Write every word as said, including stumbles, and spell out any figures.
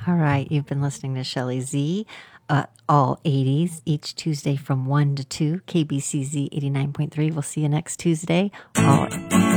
All right, you've been listening to Shelley Z, uh, all eighties, each Tuesday from one to two, K B C Z eighty-nine point three. We'll see you next Tuesday. All